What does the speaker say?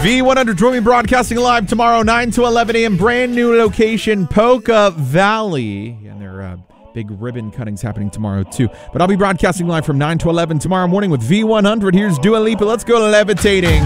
V100 join me broadcasting live tomorrow, 9 to 11 a.m. Brand new location, Polka Valley. And there are big ribbon cuttings happening tomorrow, too. But I'll be broadcasting live from 9 to 11 tomorrow morning with V100. Here's Dua Lipa. Let's go levitating.